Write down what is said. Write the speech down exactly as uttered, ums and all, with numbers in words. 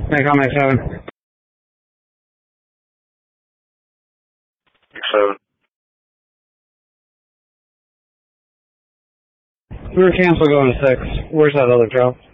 Make on my seven. Seven. We were cancel going to six. Where's that other drop?